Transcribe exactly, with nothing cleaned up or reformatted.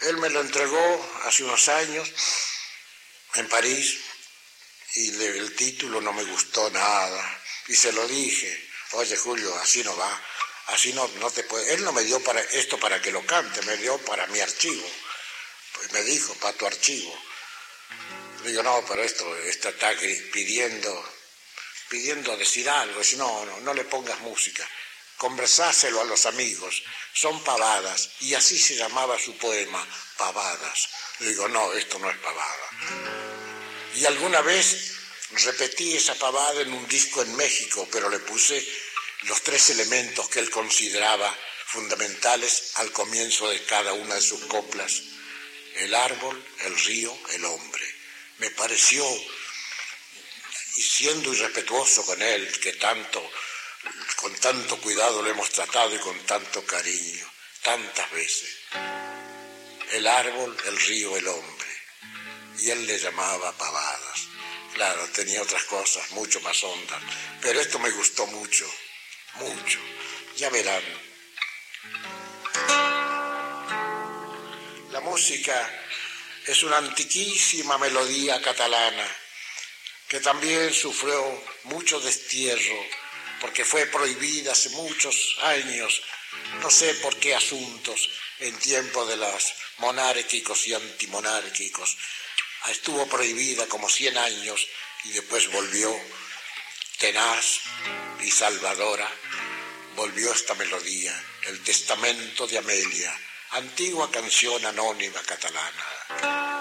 Él me lo entregó hace unos años en París y le, el título no me gustó nada. Y se lo dije, oye Julio, así no va, así no, no te puede. Él no me dio para esto para que lo cante, me dio para mi archivo. Pues me dijo, para tu archivo. Le digo, no, pero esto, esto está pidiendo, pidiendo decir algo. Si no, no, no le pongas música. Conversáselo a los amigos, son pavadas. Y así se llamaba su poema, Pavadas. Le digo, no, esto no es pavada. Y alguna vez repetí esa pavada en un disco en México, pero le puse los tres elementos que él consideraba fundamentales al comienzo de cada una de sus coplas: el árbol, el río, el hombre. Me pareció, y siendo irrespetuoso con él, que tanto, con tanto cuidado lo hemos tratado y con tanto cariño, tantas veces. El árbol, el río, el hombre. Y él le llamaba pavadas. Claro, tenía otras cosas mucho más hondas, pero esto me gustó mucho, mucho. Ya verán. La música es una antiquísima melodía catalana que también sufrió mucho destierro porque fue prohibida hace muchos años, no sé por qué asuntos, en tiempo de los monárquicos y antimonárquicos. Estuvo prohibida como cien años y después volvió tenaz y salvadora. Volvió esta melodía, el testamento de Amelia, antigua canción anónima catalana.